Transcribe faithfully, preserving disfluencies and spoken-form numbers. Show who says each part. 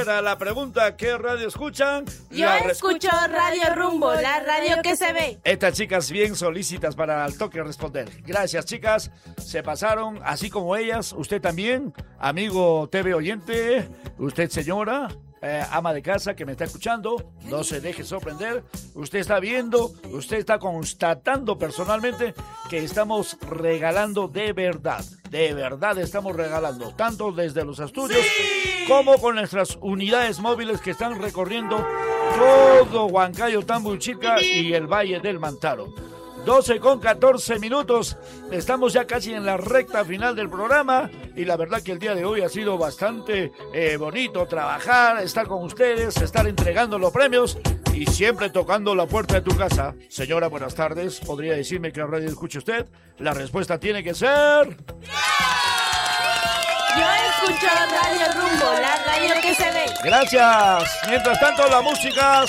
Speaker 1: A la pregunta, ¿qué radio escuchan?
Speaker 2: Yo
Speaker 1: la
Speaker 2: escucho Radio Rumbo, la radio que se ve.
Speaker 1: Estas chicas bien solícitas para al toque responder. Gracias, chicas. Se pasaron, así como ellas. Usted también, amigo T V oyente. Usted, señora, eh, ama de casa que me está escuchando. No se deje sorprender. Usted está viendo, usted está constatando personalmente que estamos regalando de verdad. De verdad estamos regalando, tanto desde los estudios ¡sí! Como con nuestras unidades móviles que están recorriendo todo Huancayo, Tambuchica y el Valle del Mantaro. doce con catorce minutos, estamos ya casi en la recta final del programa y la verdad que el día de hoy ha sido bastante eh, bonito trabajar, estar con ustedes, estar entregando los premios y siempre tocando la puerta de tu casa. Señora, buenas tardes, ¿podría decirme qué radio escucha usted? La respuesta tiene que ser...
Speaker 2: Yo escucho Radio Rumbo, la radio que se ve.
Speaker 1: Gracias. Mientras tanto, la música